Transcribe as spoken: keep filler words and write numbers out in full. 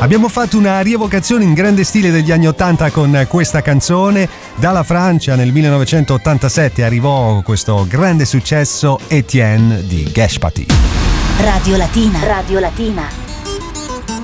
Abbiamo fatto una rievocazione in grande stile degli anni ottanta con questa canzone. Dalla Francia nel millenovecentottantasette arrivò questo grande successo, Etienne di Geshpati. Radio Latina. Radio Latina.